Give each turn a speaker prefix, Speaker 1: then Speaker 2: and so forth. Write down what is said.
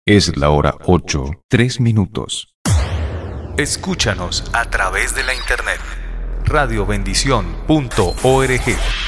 Speaker 1: Es la hora 8:03.
Speaker 2: Escúchanos a través de la internet radiobendición.org.